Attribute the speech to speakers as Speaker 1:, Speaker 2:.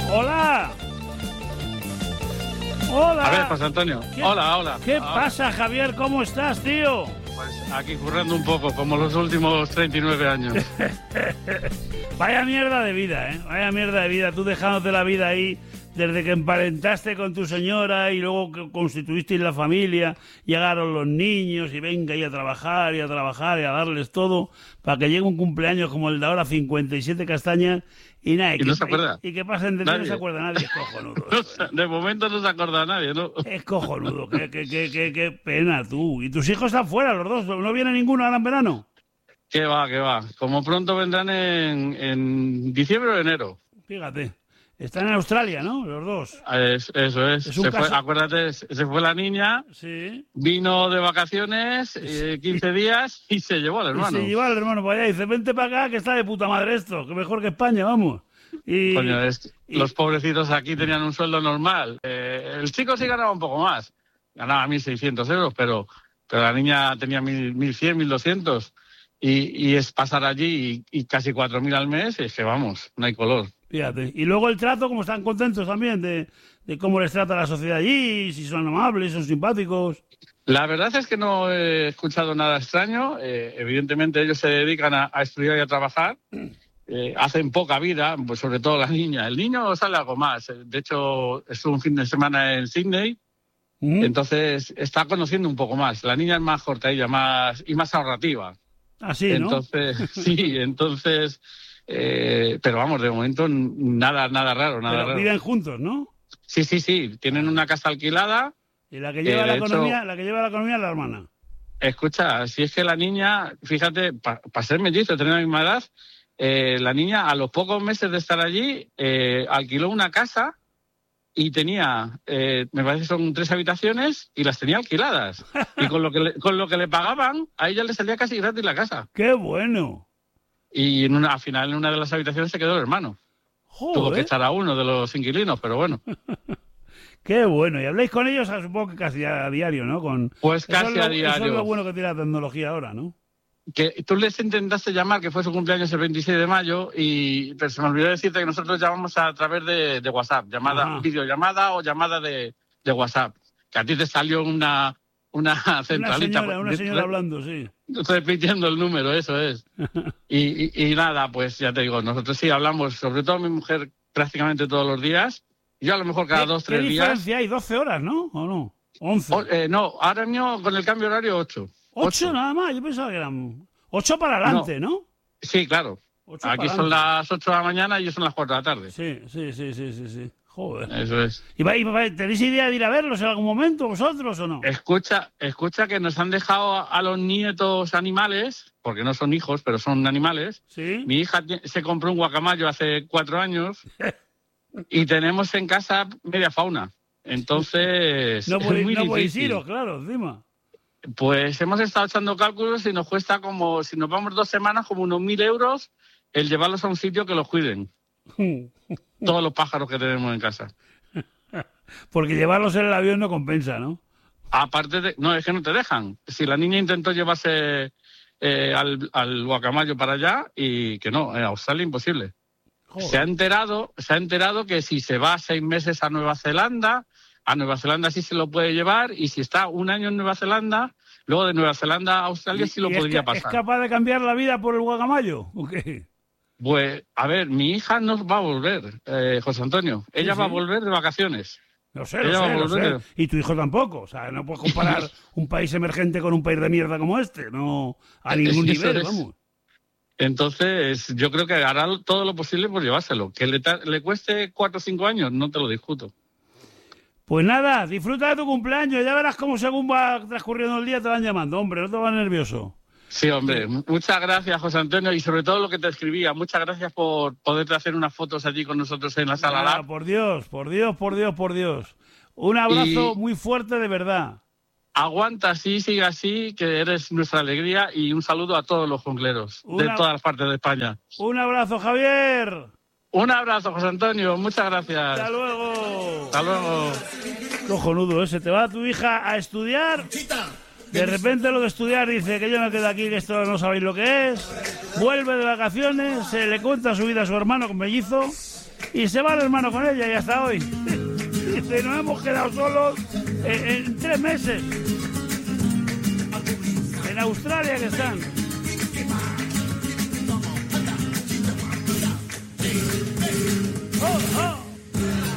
Speaker 1: Hola. Hola.
Speaker 2: A ver, José Antonio. Hola.
Speaker 1: ¿Qué pasa, Javier? ¿Cómo estás, tío?
Speaker 2: Pues aquí currando un poco, como los últimos 39 años.
Speaker 1: Vaya mierda de vida, ¿eh? Vaya mierda de vida. Tú dejándote la vida ahí desde que emparentaste con tu señora y luego que constituisteis la familia, llegaron los niños y venga y a trabajar y a darles todo para que llegue un cumpleaños como el de ahora, 57 castañas y nada.
Speaker 2: Y no se acuerda.
Speaker 1: Y que pasen de ti, no se acuerda nadie. Es cojonudo.
Speaker 2: De momento no se acuerda nadie, ¿no?
Speaker 1: Es cojonudo. Qué pena, tú. ¿Y tus hijos están fuera, los dos? ¿No viene ninguno ahora en verano?
Speaker 2: ¿Qué va? Como pronto vendrán en diciembre o enero.
Speaker 1: Fíjate. Están en Australia, ¿no? Los dos.
Speaker 2: Eso es. Acuérdate, se fue la niña,
Speaker 1: sí.
Speaker 2: Vino de vacaciones 15 días y se llevó al hermano.
Speaker 1: Se llevó al hermano para allá y dice, vente para acá que está de puta madre esto, que mejor que España, vamos.
Speaker 2: Coño, los pobrecitos aquí tenían un sueldo normal. El chico sí ganaba un poco más. Ganaba 1.600 euros, pero la niña tenía 1.100, 1.200. Y es pasar allí y casi 4.000 al mes, y es que vamos, no hay color.
Speaker 1: Fíjate. Y luego el trato, como están contentos también de cómo les trata la sociedad allí, si son amables, son simpáticos.
Speaker 2: La verdad es que no he escuchado nada extraño. Evidentemente ellos se dedican a estudiar y a trabajar. Hacen poca vida, pues sobre todo la niña. El niño sale algo más. De hecho, estuvo un fin de semana en Sydney, entonces está conociendo un poco más. La niña es más cortadilla, más ahorrativa.
Speaker 1: Así, ¿no?
Speaker 2: Entonces... pero vamos, de momento nada raro, nada raro.
Speaker 1: Viven juntos, ¿no?
Speaker 2: Sí, tienen una casa alquilada.
Speaker 1: Y la que lleva la economía es la hermana.
Speaker 2: Escucha, si es que la niña, fíjate, para ser mellizo, tener la misma edad, la niña a los pocos meses de estar allí alquiló una casa y tenía, me parece que son 3 habitaciones y las tenía alquiladas. Y con lo que le pagaban, a ella le salía casi gratis la casa.
Speaker 1: ¡Qué bueno!
Speaker 2: Y al final en una de las habitaciones se quedó el hermano.
Speaker 1: Joder.
Speaker 2: Tuvo que echar a uno de los inquilinos, pero bueno.
Speaker 1: Qué bueno. ¿Y habláis con ellos? Supongo que casi a diario, ¿no?
Speaker 2: Pues casi a diario.
Speaker 1: Eso es lo bueno que tiene la tecnología ahora, ¿no?
Speaker 2: Que tú les intentaste llamar, que fue su cumpleaños el 26 de mayo, pero se me olvidó decirte que nosotros llamamos a través de WhatsApp, videollamada o llamada de WhatsApp. Que a ti te salió una centralita.
Speaker 1: Una señora hablando, sí.
Speaker 2: Repitiendo el número, eso es. Y nada, pues ya te digo, nosotros sí hablamos, sobre todo mi mujer, prácticamente todos los días. Yo a lo mejor cada 2 o 3 días. ¿Qué
Speaker 1: diferencia hay? ¿12 horas, no? ¿O no? 11.
Speaker 2: No, ahora mismo con el cambio horario 8.
Speaker 1: 8 nada más, yo pensaba que eran 8 para adelante, ¿no?
Speaker 2: Sí, claro. Aquí son las 8 de la mañana y ellos son las 4 de la tarde.
Speaker 1: Sí. Joder.
Speaker 2: Eso es.
Speaker 1: ¿Y tenéis idea de ir a verlos en algún momento vosotros o no?
Speaker 2: Escucha que nos han dejado a los nietos animales, porque no son hijos, pero son animales.
Speaker 1: ¿Sí?
Speaker 2: Mi hija se compró un guacamayo hace 4 años y tenemos en casa media fauna. Entonces,
Speaker 1: no
Speaker 2: difícil.
Speaker 1: podéis iros, claro, encima.
Speaker 2: Pues hemos estado echando cálculos y nos cuesta como, si nos vamos 2 semanas, como unos 1.000 euros el llevarlos a un sitio que los cuiden. Todos los pájaros que tenemos en casa.
Speaker 1: Porque llevarlos en el avión no compensa, ¿no?
Speaker 2: Aparte no, es que no te dejan. Si la niña intentó llevarse al guacamayo para allá y que no, en Australia imposible. Joder. Se ha enterado que si se va 6 meses a Nueva Zelanda sí se lo puede llevar, y si está 1 año en Nueva Zelanda, luego de Nueva Zelanda a Australia sí lo podría pasar.
Speaker 1: ¿Es capaz de cambiar la vida por el guacamayo o qué?
Speaker 2: Pues, a ver, mi hija no va a volver, José Antonio. Ella va a volver de vacaciones.
Speaker 1: Lo sé. Y tu hijo tampoco. O sea, no puedes comparar un país emergente con un país de mierda como este. No, a ningún nivel, vamos.
Speaker 2: Entonces, yo creo que hará todo lo posible por llevárselo. Que le cueste 4 o 5 años, no te lo discuto.
Speaker 1: Pues nada, disfruta de tu cumpleaños. Ya verás cómo según va transcurriendo el día te van llamando. Hombre, no te vas nervioso.
Speaker 2: Sí, hombre. Muchas gracias, José Antonio. Y sobre todo lo que te escribía. Muchas gracias por poderte hacer unas fotos allí con nosotros en la sala Lab.
Speaker 1: Por Dios. Un abrazo muy fuerte de verdad.
Speaker 2: Aguanta así, sigue así, que eres nuestra alegría. Y un saludo a todos los jungleros de todas las partes de España.
Speaker 1: Un abrazo, Javier.
Speaker 2: Un abrazo, José Antonio. Muchas gracias.
Speaker 1: Hasta luego.
Speaker 2: Hasta luego.
Speaker 1: Cojonudo ese. ¿Te va tu hija a estudiar? De repente lo de estudiar dice que yo me quedo aquí, que esto no sabéis lo que es. Vuelve de vacaciones, se le cuenta su vida a su hermano con mellizo Y se va el hermano con ella y hasta hoy. Dice, nos hemos quedado solos en 3 meses. En Australia que están. ¡Oh, oh!